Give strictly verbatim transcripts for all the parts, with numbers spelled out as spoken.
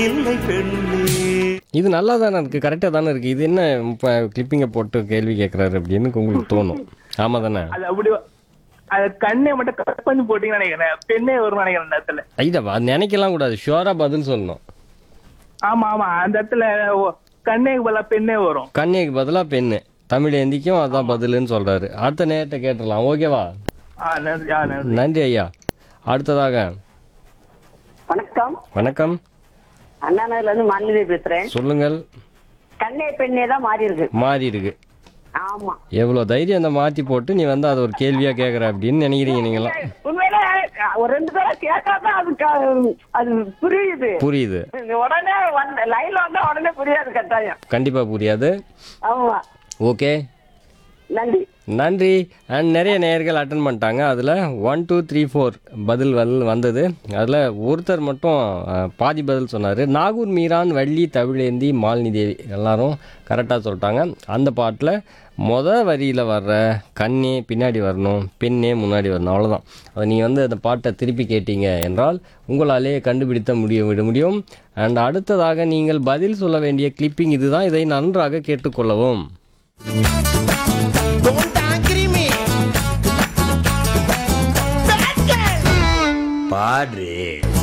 இல்லை பெண்ணே. இது நல்லா தானே இருக்குது, கரெக்டாக தானே இருக்குது. இது என்ன இப்போ கிளிப்பிங்கை போட்டு கேள்வி கேட்குறாரு அப்படின்னு உங்களுக்கு தோணும். ஆமாம் தானே? அது அப்படி அது கண்ணை மட்டும் கட் பண்ணி போட்டீங்கன்னு நினைக்கிறேன், பெண்ணே வரும் நினைக்கிறேன் அந்த இடத்துல. ஐயா அது நினைக்கலாம் கூடாது, ஷுவராக பதில் சொல்லணும். ஆமா ஆமா, அந்த இடத்துல ஓ- கண்ணேக்கு பதிலா பெண்ணே வரும். கன்னியைக்கு பதிலாக பெண்ணு, தமிழ் ஏந்திக்கும் அதான் பதிலுன்னு சொல்கிறாரு. அடுத்த நேரத்தை கேட்டுடலாம், ஓகேவா? ஆ நன்றி. ஆ நன்றி. நன்றி ஐயா. அடுத்ததாக வணக்கம், வணக்கம், அண்ணா நகர்ல இருந்து மாநில பேசுறேன். சொல்லுங்கள். கண்ணே பெண்ணே தான் மாறி இருக்கு. மாறி இருக்கு. ஆமா, எவ்வளோ தைரியம் அந்த மாற்றி போட்டு நீ வந்து அதை ஒரு கேள்வியாக கேட்குற அப்படின்னு நினைக்கிறீங்க நீங்களா? உண்மையில ஒரு ரெண்டு தடவை கேட்காதான் அது க- அது புரியுது. புரியுது. உடனே வந்த லைன்ல வந்தா உடனே புரியாது கட்டாயம். கண்டிப்பாக புரியாது. ஆமா, ஓகே, நன்றி. நன்றி. அண்ட் நிறைய நேயர்கள் அட்டன் பண்ணிட்டாங்க. அதில் ஒன் டூ த்ரீ ஃபோர் பதில் வல் வந்தது. அதில் ஒருத்தர் மட்டும் அஹ், பாதி பதில் சொன்னார். நாகூர் மீரான், வள்ளி, தமிழேந்தி, மாலினி தேவி எல்லாரும் கரெக்டாக சொல்லிட்டாங்க. அந்த பாட்டில் மொத வரியில் வர்ற கண்ணே பின்னாடி வரணும், பெண்ணே முன்னாடி வரணும், அவ்வளோதான். அதை நீங்கள் வந்து அந்த பாட்டை திருப்பி கேட்டீங்க என்றால் உங்களாலே கண்டுபிடித்த முடிய விட முடியும். அண்ட் அடுத்ததாக நீங்கள் பதில் சொல்ல வேண்டிய கிளிப்பிங் இதுதான். இதை நன்றாக கேட்டுக்கொள்ளவும். பாடு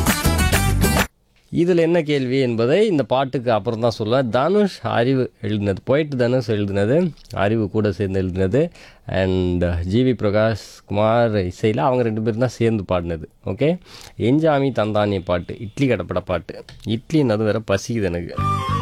இதில் என்ன கேள்வி என்பதை இந்த பாட்டுக்கு அப்புறம் தான் சொல்ல. தனுஷ் அறிவு எழுதினது, போயிட்டு தனுஷ் எழுதினது, அறிவு கூட சேர்ந்து எழுதினது. அண்ட் ஜிவி பிரகாஷ் குமார் இசையில் அவங்க ரெண்டு பேரும் தான் சேர்ந்து பாடினது. ஓகே, எஞ்சாமி தந்தானே பாட்டு, இட்லி கடப்பட பாட்டு. இட்லின்னு அது வேற பசிக்குது எனக்கு.